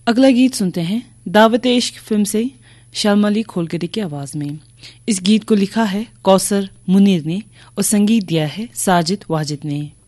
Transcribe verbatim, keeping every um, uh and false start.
अगला गीत सुनते हैं दावत इश्क फिल्म से शालमाली खोलकरी की आवाज में। इस गीत को लिखा है कौसर मुनीर ने और संगीत दिया है साजिद वाजिद ने।